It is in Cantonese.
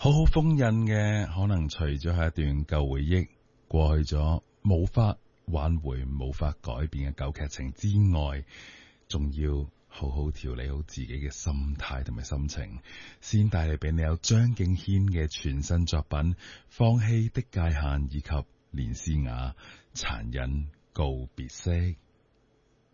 好好封印嘅，可能除咗係一段舊回憶，過去咗無法挽回、無法改變嘅舊劇情之外，仲要好好調理好自己嘅心態同埋心情，先帶嚟俾你有張敬軒嘅全新作品《放棄的界限》以及連詩雅殘忍告別式。